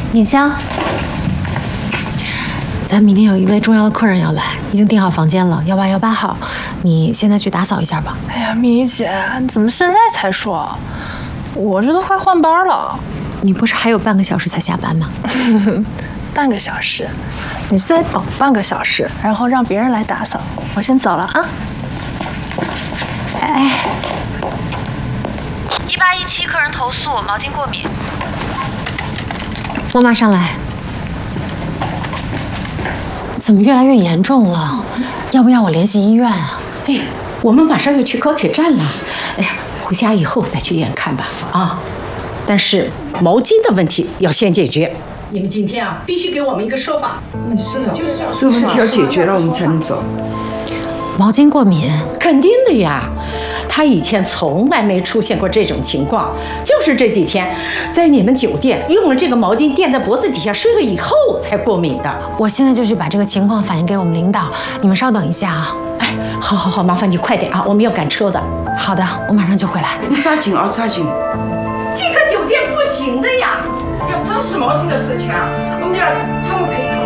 尹香，咱明天有一位重要的客人要来，已经订好房间了，188号。你现在去打扫一下吧。 哎呀，米姐，你怎么现在才说？我这都快换班了。 你不是还有半个小时才下班吗？ 半个小时，你再等半个小时，然后让别人来打扫。我先走了啊。 哎 ，1817客人投诉毛巾过敏。 我马上来。怎么越来越严重了？要不要我联系医院啊？ 哎，我们马上要去高铁站了。哎呀，回家以后再去医院看吧。啊，但是毛巾的问题要先解决。你们今天啊，必须给我们一个说法。 是的，就是这个问题要解决了，我们才能走。 毛巾过敏， 肯定的呀。他以前从来没出现过这种情况，就是这几天在你们酒店用了这个毛巾垫在脖子底下睡了以后才过敏的。 我现在就去把这个情况反映给我们领导，你们稍等一下啊。 哎，好，麻烦你快点啊，我们要赶车的。 好的，我马上就回来。 你抓紧啊，抓紧！ 这个酒店不行的呀， 要真是毛巾的事情啊，我们要他们赔偿。